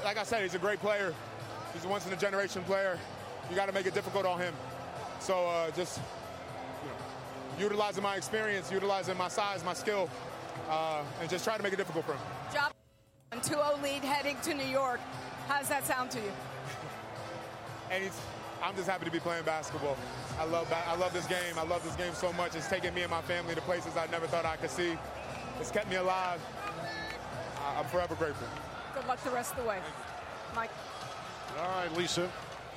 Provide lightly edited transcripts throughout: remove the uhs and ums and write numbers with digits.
like I said, he's a great player. He's a once-in-a-generation player. You got to make it difficult on him. So just utilizing my experience, utilizing my size, my skill, and just try to make it difficult for him. Job 2-0 lead heading to New York. How does that sound to you? And I'm just happy to be playing basketball. I love this game. I love this game so much. It's taken me and my family to places I never thought I could see. It's kept me alive. I'm forever grateful. Good luck the rest of the way. Mike. All right, Lisa.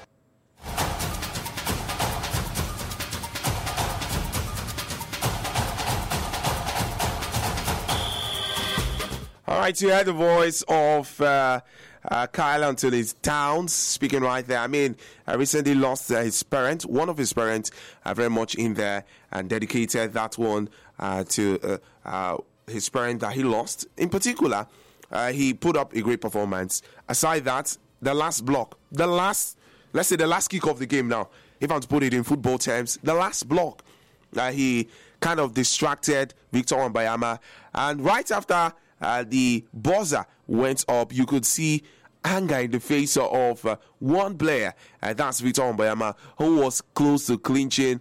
All right, you heard the voice of Kyle Anthony Towns speaking right there. I mean, recently lost his parent, one of his parents, very much in there, and dedicated that one to his parent that he lost. In particular, he put up a great performance. Aside that, the last block, let's say the last kick of the game now, if I'm to put it in football terms, the last block, he kind of distracted Victor Wembanyama, and right after the buzzer went up, you could see anger in the face of one player, that's Victor Wembanyama, who was close to clinching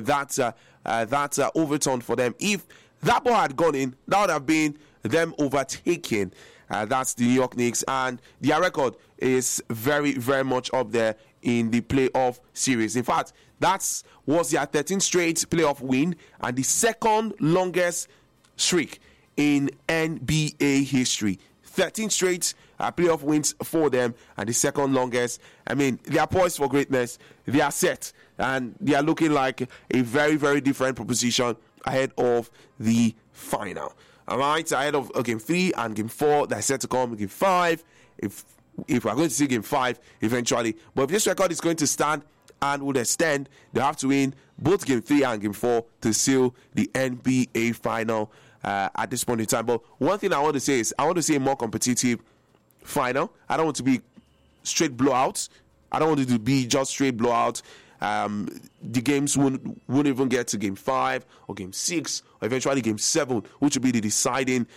that overturn for them. If that ball had gone in, that would have been them overtaking. That's the New York Knicks, and their record is very, very much up there in the playoff series. In fact, that was their 13th straight playoff win and the second longest streak in NBA history. 13 straight playoff wins for them and the second longest. I mean, they are poised for greatness. They are set and they are looking like a very, very different proposition ahead of the final. All right, ahead of game 3 and game 4 that's set to come, game 5. If we're going to see game 5 eventually, but if this record is going to stand and would extend, they have to win both game 3 and game 4 to seal the NBA final at this point in time. But one thing I want to say is I want to see a more competitive final. I don't want to be straight blowouts. I don't want it to be just straight blowout. The games won't even get to game 5 or game 6 or eventually game 7, which will be the deciding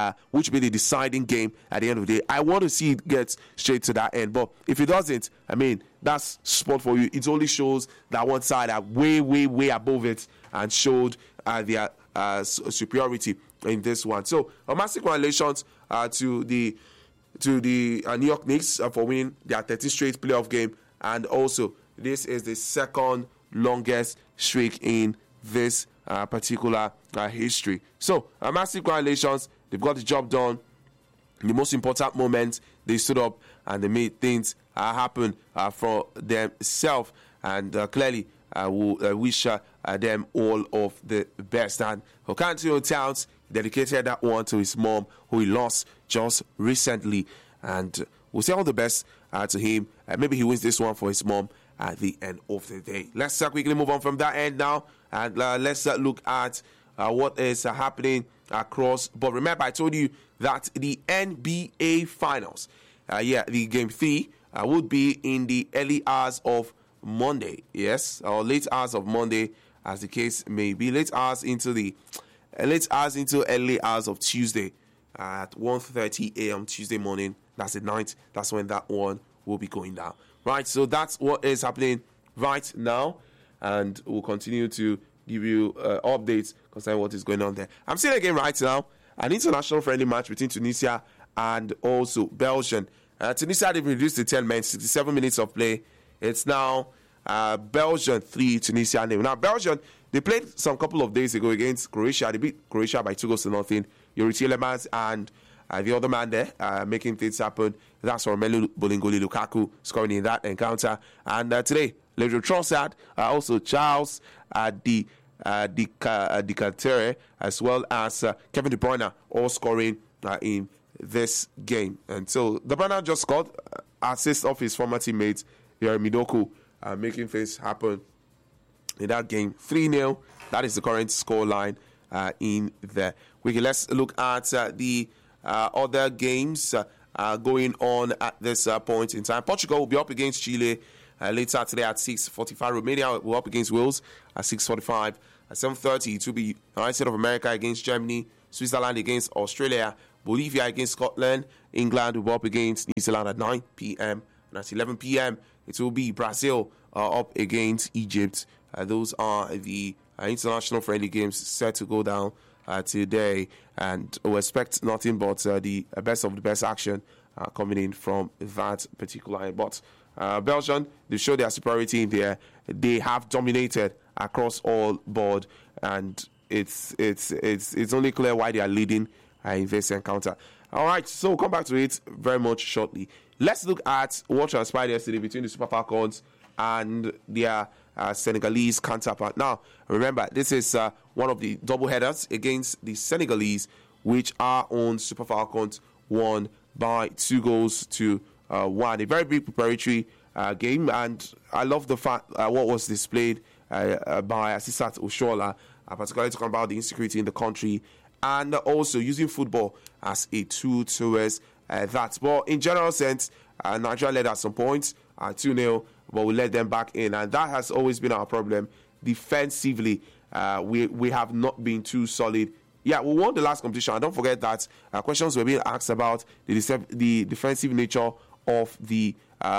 game at the end of the day. I want to see it get straight to that end, but if it doesn't, I mean, that's sport for you. It only shows that one side are way, way, way above it and showed their superiority in this one. So a massive congratulations to the New York Knicks for winning their 13th straight playoff game, and also this is the second longest streak in this particular history. So, massive congratulations. They've got the job done. In the most important moment, they stood up and they made things happen for themselves. And clearly, I will wish them all of the best. And Karl-Anthony Towns dedicated that one to his mom, who he lost just recently. And we'll say all the best to him. Maybe he wins this one for his mom at the end of the day. Let's quickly move on from that end now, and let's look at what is happening across. But remember, I told you that the NBA Finals, the game 3 would be in the early hours of Monday, yes, or late hours of Monday, as the case may be. Late hours into early hours of Tuesday at 1:30 a.m. Tuesday morning. That's the 9th. That's when that one will be going down. Right, so that's what is happening right now, and we'll continue to give you updates concerning what is going on there. I'm seeing again right now an international friendly match between Tunisia and also Belgium. Tunisia, they've reduced to 10 men, 67 minutes of play. It's now Belgium 3, Tunisia 0. Now, Belgium, they played some couple of days ago against Croatia. They beat Croatia by 2-0. Youri Tielemans and the other man there making things happen, that's Romelu Lukaku scoring in that encounter. And today, Leandro Trossard, also Charles Di Cantere, as well as Kevin De Bruyne, all scoring in this game. And so De Bruyne just scored, assist of his former teammate Yeremi Doku, making things happen in that game. 3-0. That is the current score line in there. Let's look at the other games going on at this point in time. Portugal will be up against Chile later today at 6:45. Romania will up against Wales at 6:45. At 7:30, it will be United States of America against Germany, Switzerland against Australia, Bolivia against Scotland, England will be up against New Zealand at 9 p.m. And at 11 p.m., it will be Brazil up against Egypt. Those are the international friendly games set to go down today. And we expect nothing but the best of the best action coming in from that particular end. But Belgium, they show their superiority in there. They have dominated across all board, and it's only clear why they are leading in this encounter. All right, so we'll come back to it very much shortly. Let's look at what transpired yesterday between the Super Falcons and their Senegalese counterpart. Now, remember, this is one of the double headers against the Senegalese, which our own Super Falcons won by 2-1. A very big preparatory game, and I love the fact what was displayed by Asisat Oshoala, particularly talking about the insecurity in the country and also using football as a tool towards that. But in general sense, Nigeria led at some points, 2-0, but we let them back in, and that has always been our problem. Defensively, we have not been too solid. Yeah, we won the last competition, and don't forget that questions were being asked about the defensive nature of the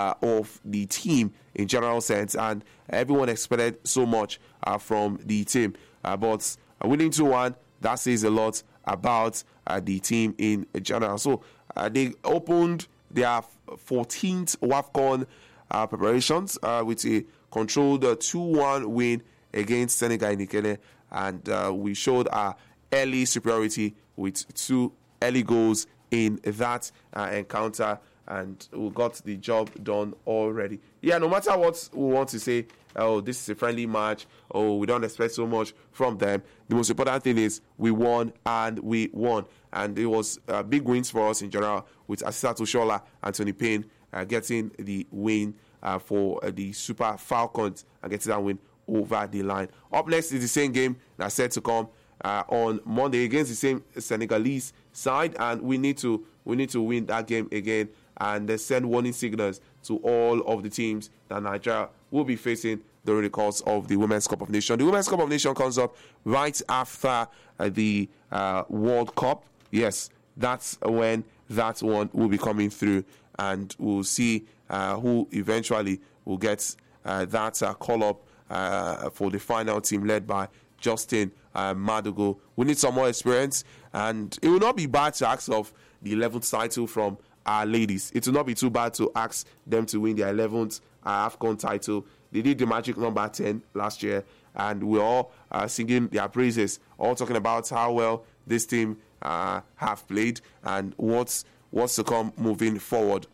team in general sense, and everyone expected so much from the team. But winning 2-1, that says a lot about the team in general. So they opened their 14th WAFCON preparations with a controlled 2-1 win against Senegal in Ikene, and we showed our early superiority with 2 early goals in that encounter, and we got the job done already. Yeah, no matter what we want to say, oh, this is a friendly match, oh, we don't expect so much from them, the most important thing is we won, and we won. And it was big wins for us in general, with Asisat Oshoala and Tony Payne getting the win for the Super Falcons and getting that win over the line. Up next is the same game that's set to come on Monday against the same Senegalese side, and we need to win that game again and send warning signals to all of the teams that Nigeria will be facing during the course of the Women's Cup of Nations. The Women's Cup of Nations comes up right after the World Cup. Yes, that's when that one will be coming through, and we'll see who eventually will get that call-up for the final team led by Justin Madugo. We need some more experience, and it will not be bad to ask of the 11th title from our ladies. It will not be too bad to ask them to win their 11th AFCON title. They did the magic number 10 last year, and we're all singing their praises, all talking about how well this team have played and what's to come moving forward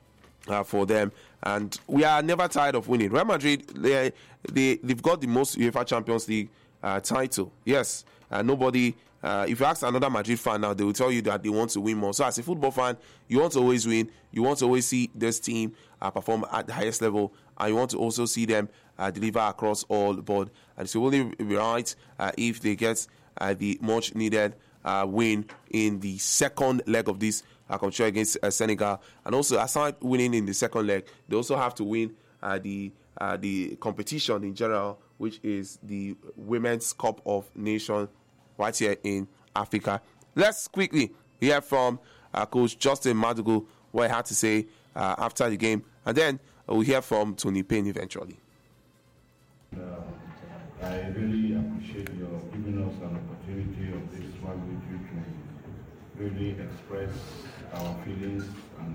for them. And we are never tired of winning. Real Madrid, they've got the most UEFA Champions League title. Yes, nobody. If you ask another Madrid fan now, they will tell you that they want to win more. So as a football fan, you want to always win. You want to always see this team perform at the highest level, and you want to also see them deliver across all board. And it's only be right if they get the much needed win in the second leg of this competition against Senegal. And also, aside winning in the second leg, they also have to win the competition in general, which is the Women's Cup of Nations right here in Africa. Let's quickly hear from Coach Justin Madugo what he had to say after the game, and then we'll hear from Tony Payne eventually. I really appreciate your giving us an opportunity of this magnitude to really express our feelings and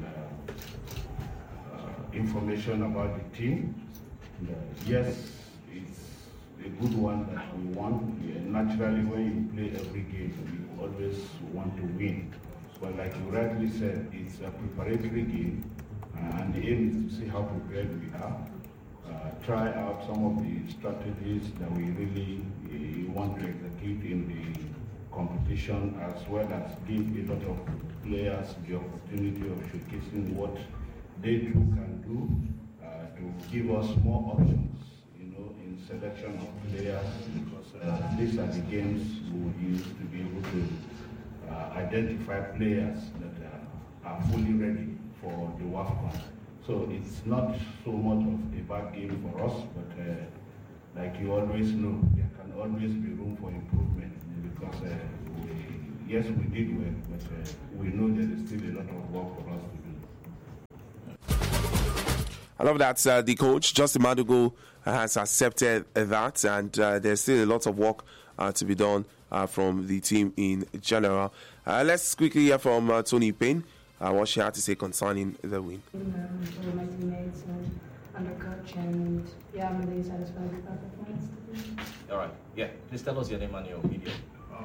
information about the team. Yes, it's a good one that we won. Naturally, when you play every game, you always want to win. But like you rightly said, it's a preparatory game, and the aim is to see how prepared we are. Try out some of the strategies that we really want to execute in the competition, as well as give a lot of players the opportunity of showcasing what they too can do to give us more options, in selection of players, because these are the games we will use to be able to identify players that are fully ready for the WAFCON. So it's not so much of a bad game for us, but like you always know, there can always be room for improvement, because yes, we did well, but we know there is still a lot of work for us to do. I love that the coach, Justin Madugu, has accepted that, and there's still a lot of work to be done from the team in general. Let's quickly hear from Tony Payne, what she had to say concerning the win. All my teammates and the coach, and yeah, I'm really satisfied with our performance. All right, yeah. Please tell us your name and your media.